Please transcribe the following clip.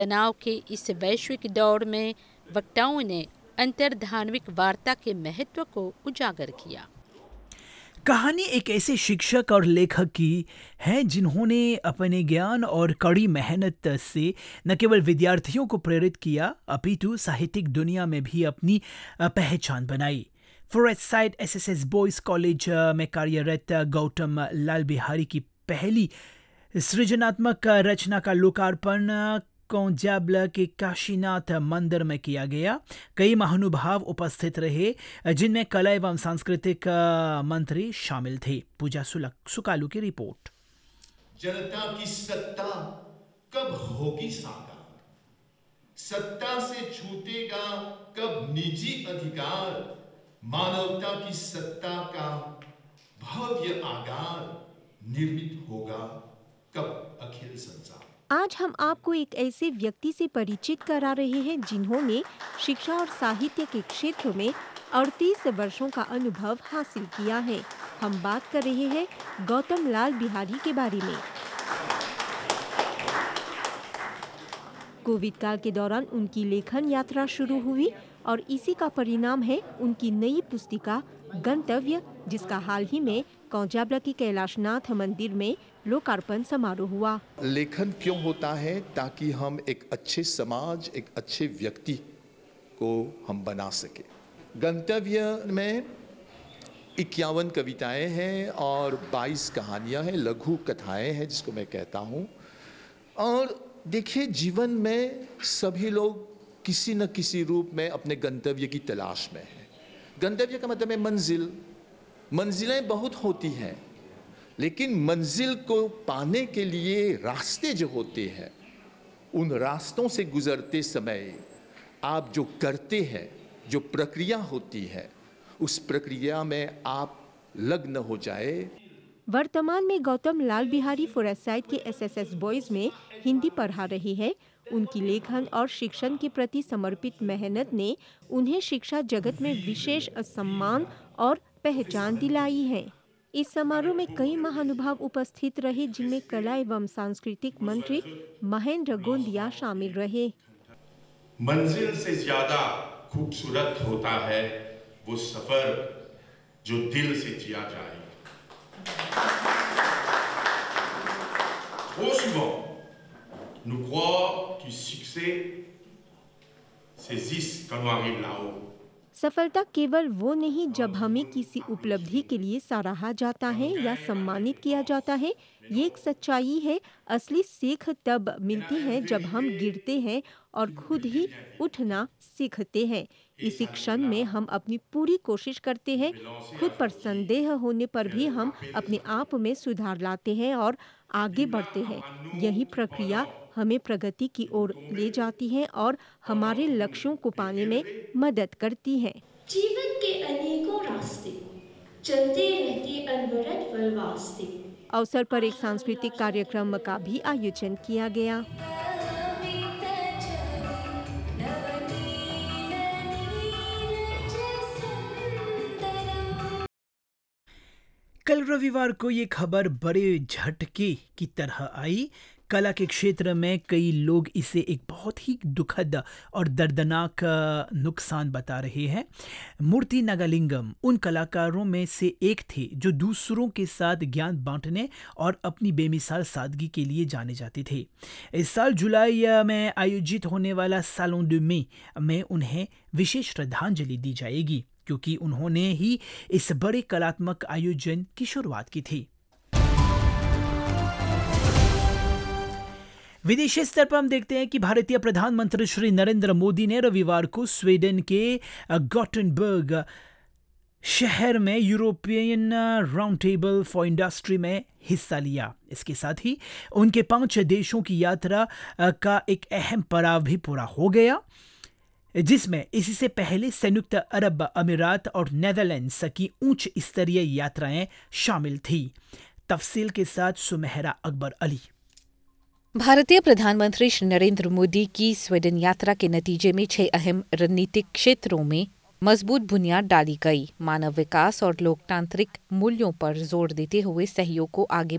तनाव के इस वैश्विक दौर में वक्ताओं ने अंतर्धार्मिक वार्ता के महत्व को उजागर किया। कहानी एक ऐसे शिक्षक और लेखक की है जिन्होंने अपने ज्ञान और कड़ी मेहनत से न केवल विद्यार्थियों को प्रेरित किया अपितु साहित्यिक दुनिया में भी अपनी पहचान बनाई। Forest side SSS boys college में कार्यरत गौतम लाल बिहारी की पहली सृजनात्मक रचना का लोकार्पण कोंजाब्ल के काशीनाथ मंदिर में किया गया। कई महानुभाव उपस्थित रहे जिनमें कला एवं सांस्कृतिक मंत्री शामिल थे। पूजा सुकालू की रिपोर्ट। जनता की सत्ता कब होगी साकार, सत्ता से छूटेगा कब निजी अधिकार, मानवता की सत्ता का भव्य आगार निर्मित होगा कब अखिल संसार। आज हम आपको एक ऐसे व्यक्ति से परिचित करा रहे हैं जिन्होंने शिक्षा और साहित्य के क्षेत्र में 38 वर्षों का अनुभव हासिल किया है। हम बात कर रहे हैं गौतम लाल बिहारी के बारे में। कोविड काल के दौरान उनकी लेखन यात्रा शुरू हुई और इसी का परिणाम है उनकी नई पुस्तिका गंतव्य, जिसका हाल ही में कोंजाब्ल की कैलाशनाथ मंदिर में लोकार्पण समारोह हुआ। लेखन क्यों होता है? ताकि हम एक अच्छे समाज, एक अच्छे व्यक्ति को हम बना सके। गंतव्य में 51 कविताएं हैं और 22 कहानियां हैं, लघु कथाएं हैं जिसको मैं कहता हूं। और देखिए, जीवन में सभी लोग किसी न किसी रूप में अपने गंतव्य की तलाश में हैं। गंतव्य का मतलब है मंजिल। मंजिलें बहुत होती हैं, लेकिन मंजिल को पाने के लिए रास्ते जो होते हैं, उन रास्तों से गुजरते समय आप जो करते हैं, जो प्रक्रिया होती है, उस प्रक्रिया में आप लग्न हो जाए। वर्तमान में गौतम लाल बिहारी फॉरेस्ट साइड के एसएसएस बॉयज में हिंदी पढ़ा रहे हैं। उनकी लेखन और शिक्षण के प्रति समर्पित मेहनत ने उन्हें शिक्षा जगत में विशेष सम्मान और पहचान दिलाई है। इस समारोह में कई महानुभाव उपस्थित रहे जिनमें कला एवं सांस्कृतिक मंत्री महेंद्र गोंदिया शामिल रहे। मंजिल से ज्यादा खूबसूरत होता है वो सफर जो दिल से जिया जाए। Trop souvent, nous croyons que succès saisisse quand on arrive là-haut. सफलता केवल वो नहीं जब हमें किसी उपलब्धि के लिए सराहा जाता है या सम्मानित किया जाता है। ये एक सच्चाई है। असली सीख तब मिलती है जब हम गिरते हैं और खुद ही उठना सीखते हैं। इसी क्षण में हम अपनी पूरी कोशिश करते हैं। खुद पर संदेह होने पर भी हम अपने आप में सुधार लाते हैं और आगे बढ़ते हैं। यही प्रक्रिया हमें प्रगति की ओर ले जाती है और हमारे लक्ष्यों को पाने में मदद करती है। जीवन के अनेकों रास्ते चलते रहते अनवरत फल वास्ते। अवसर पर एक सांस्कृतिक कार्यक्रम का भी आयोजन किया गया। कल रविवार को ये खबर बड़े झटके की तरह आई। कला के क्षेत्र में कई लोग इसे एक बहुत ही दुखद और दर्दनाक नुकसान बता रहे हैं। मूर्ति नागालिंगम उन कलाकारों में से एक थे जो दूसरों के साथ ज्ञान बांटने और अपनी बेमिसाल सादगी के लिए जाने जाते थे। इस साल जुलाई में आयोजित होने वाला सालों दे मे में उन्हें विशेष श्रद्धांजलि दी जाएगी, क्योंकि उन्होंने ही इस बड़े कलात्मक आयोजन की शुरुआत की थी। विदेशी स्तर पर हम देखते हैं कि भारतीय प्रधानमंत्री श्री नरेंद्र मोदी ने रविवार को स्वीडन के गॉटेनबर्ग शहर में European round table for industry में हिस्सा लिया। इसके साथ ही उनके 5 देशों की यात्रा का एक अहम पड़ाव भी पूरा हो गया, जिसमें इससे पहले संयुक्त अरब अमीरात और नेदरलैंड्स की उच्च स्तरीय यात्राएं शामिल थी। तफसील के साथ सुमेहरा अकबर अली। भारतीय प्रधानमंत्री श्री नरेंद्र मोदी की स्वीडन यात्रा के नतीजे में 6 अहम रणनीतिक क्षेत्रों में मजबूत बुनियाद डाली गई। मानव विकास और लोकतांत्रिक मूल्यों पर जोर देते हुए सहयोग को आगे